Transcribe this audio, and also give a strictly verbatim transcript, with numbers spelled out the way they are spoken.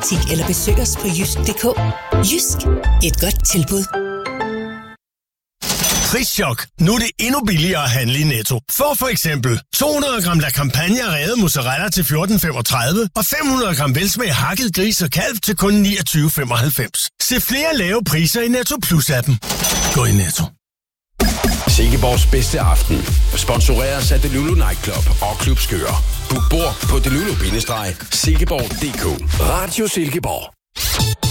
butik eller besøg os på jysk punktum d k. Jysk. Et godt tilbud. Prischok. Nu er det endnu billigere at handle i Netto. For for eksempel to hundrede gram La Campagna revet mozzarella til fjorten femogtredive og fem hundrede gram velsmag hakket gris og kalv til kun niogtyve femoghalvfems. Se flere lave priser i Netto Plus-appen. Gå i Netto. Silkeborgs bedste aften sponsoreres af Delulu Nightclub og Klub Skør. Book bord på delulu bindestreg silkeborg punktum d k. Radio Silkeborg.